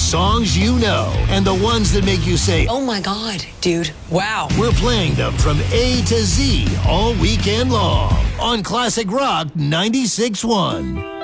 songs you know and the ones that make you say, oh my God, dude, wow. We're playing them from A to Z all weekend long on Classic Rock 96.1.